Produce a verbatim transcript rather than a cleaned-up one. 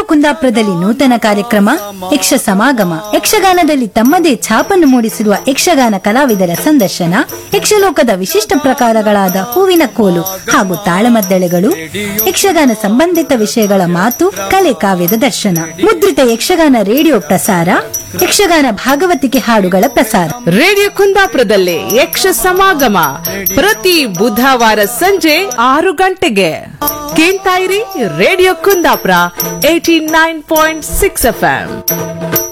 ಕುಂದಾಪುರದಲ್ಲಿ ನೂತನ ಕಾರ್ಯಕ್ರಮ ಯಕ್ಷ ಸಮಾಗಮ ಯಕ್ಷಗಾನದಲ್ಲಿ ತಮ್ಮದೇ ಛಾಪನ್ನು ಮೂಡಿಸಿರುವ ಯಕ್ಷಗಾನ ಕಲಾವಿದರ ಸಂದರ್ಶನ, ಯಕ್ಷಲೋಕದ ವಿಶಿಷ್ಟ ಪ್ರಕಾರಗಳಾದ ಹೂವಿನ ಕೋಲು ಹಾಗೂ ತಾಳಮದ್ದಳೆಗಳು, ಯಕ್ಷಗಾನ ಸಂಬಂಧಿತ ವಿಷಯಗಳ ಮಾತು ಕಲೆ ಕಾವ್ಯದ ದರ್ಶನ ಮುದ್ರಿತ ಯಕ್ಷಗಾನ ರೇಡಿಯೋ ಪ್ರಸಾರ ಯಕ್ಷಗಾನ ಭಾಗವತಿಕೆ ಹಾಡುಗಳ ಪ್ರಸಾರ ರೇಡಿಯೋ ಕುಂದಾಪುರದಲ್ಲಿ ಯಕ್ಷ ಸಮಾಗಮ ಪ್ರತಿ ಬುಧವಾರ ಸಂಜೆ ಆರು ಗಂಟೆಗೆ ಕೇಳ್ತಾ ಇರಿ radio Kundapura eighty nine point six F M.